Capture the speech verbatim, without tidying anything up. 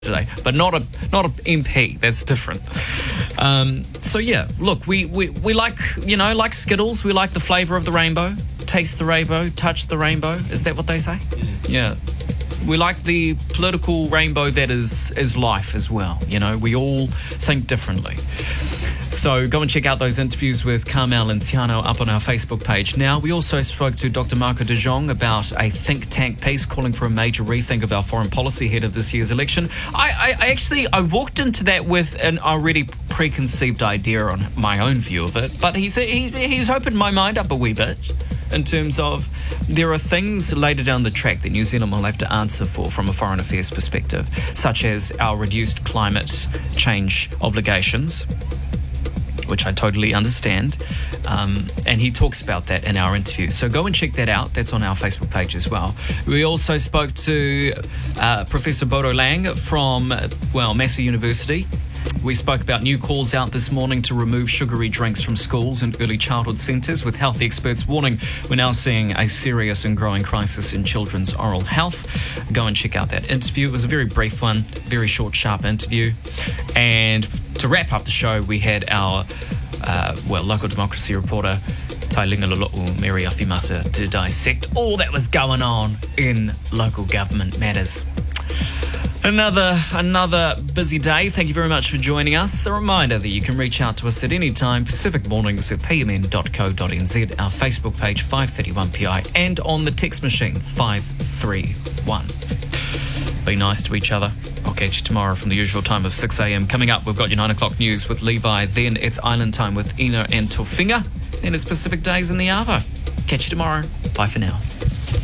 today, but not a not an M P. That's different. Um, so yeah, look, we, we, we like, you know, like Skittles. We like the flavour of the rainbow. Taste the rainbow, touch the rainbow. Is that what they say? Mm. Yeah. We like the political rainbow that is, is life as well. You know, we all think differently. So go and check out those interviews with Carmel and Tiano up on our Facebook page. Now, we also spoke to Doctor Marco de Jong about a think tank piece calling for a major rethink of our foreign policy ahead of this year's election. I, I, I actually, I walked into that with an already preconceived idea on my own view of it, but he's, he's, he's opened my mind up a wee bit in terms of there are things later down the track that New Zealand will have to answer for from a foreign affairs perspective, such as our reduced climate change obligations, which I totally understand. Um, and he talks about that in our interview. So go and check that out. That's on our Facebook page as well. We also spoke to uh, Professor Bodo Lang from, well, Massey University. We spoke about new calls out this morning to remove sugary drinks from schools and early childhood centres, with health experts warning we're now seeing a serious and growing crisis in children's oral health. Go and check out that interview. It was a very brief one, very short, sharp interview. And to wrap up the show, we had our, uh, well, local democracy reporter, Tailinga Lolo'u Mary Awhimata, to dissect all that was going on in local government matters. Another another busy day. Thank you very much for joining us. A reminder that you can reach out to us at any time, Pacific Mornings at p m n dot co dot n z, our Facebook page five thirty-one P I, and on the text machine five three one. Be nice to each other. I'll catch you tomorrow from the usual time of six a.m. Coming up, we've got your nine o'clock news with Levi. Then it's Island Time with Ina and Tofinga. Then it's Pacific Days in the Ava. Catch you tomorrow. Bye for now.